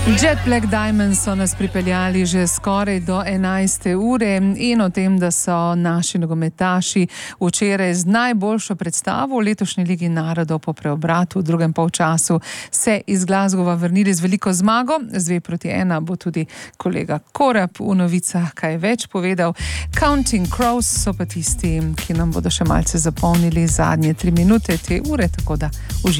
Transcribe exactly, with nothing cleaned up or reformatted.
Jet Black Diamonds so nas pripeljali že skoraj do enajste ure in o tem, da so naši nogometaši včeraj z najboljšo predstavo v letošnji Ligi narodov po preobratu v drugem polčasu se iz Glasgowa vrnili z veliko zmago. Z dve proti ena bo tudi kolega Korab v novicah kaj več povedal. Counting Crows so pa tisti, ki nam bodo še malce zapolnili zadnje tri minute te ure, tako da uživajte.